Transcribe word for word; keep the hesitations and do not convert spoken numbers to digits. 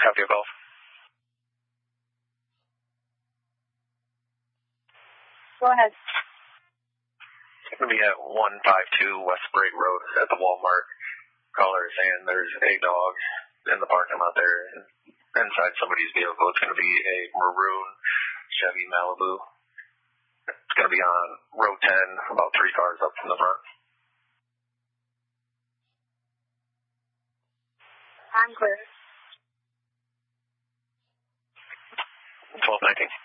Copy your golf. Go ahead. It's going to be at one five two West Sprague Road at the Walmart. Caller saying there's a dog in the parking lot there and inside somebody's vehicle. It's going to be a maroon Chevy Malibu. It's going to be on row ten, about three cars up from the front. I'm clear. twelve nineteen.